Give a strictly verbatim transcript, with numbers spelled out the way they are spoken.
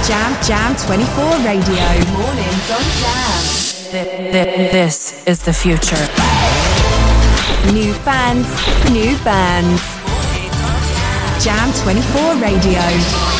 Jam Jam twenty-four Radio. Mornings on Jam. This is the future. New fans, new bands. Jam twenty-four Radio.